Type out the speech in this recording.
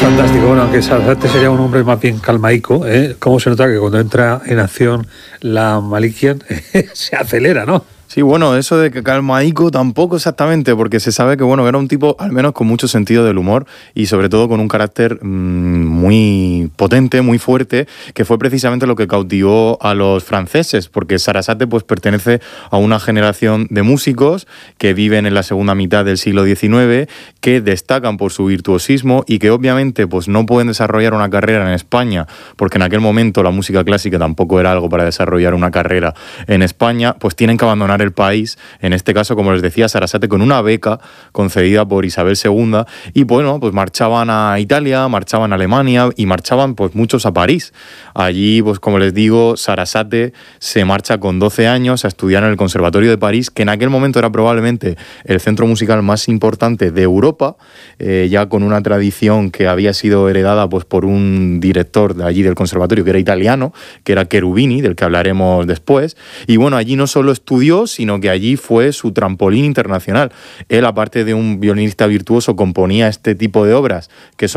Fantástico. Bueno, aunque Sarasate sería un hombre más bien calmaico, cómo se nota que cuando entra en acción la Malikian se acelera, ¿no? Sí, bueno, eso de que calmaico tampoco exactamente, porque se sabe que, bueno, era un tipo al menos con mucho sentido del humor y sobre todo con un carácter muy potente, muy fuerte, que fue precisamente lo que cautivó a los franceses, porque Sarasate pues pertenece a una generación de músicos que viven en la segunda mitad del siglo XIX, que destacan por su virtuosismo y que obviamente pues no pueden desarrollar una carrera en España, porque en aquel momento la música clásica tampoco era algo para desarrollar una carrera en España, pues tienen que abandonar el país, en este caso, como les decía, Sarasate con una beca concedida por Isabel II y bueno, pues marchaban a Italia, marchaban a Alemania y marchaban pues muchos a París. Allí, pues como les digo, Sarasate se marcha con 12 años a estudiar en el Conservatorio de París, que en aquel momento era probablemente el centro musical más importante de Europa, ya con una tradición que había sido heredada pues por un director de allí del conservatorio que era italiano, que era Cherubini, del que hablaremos después. Y bueno, allí no solo estudió, sino que allí fue su trampolín internacional. Él, aparte de un violinista virtuoso, componía este tipo de obras que son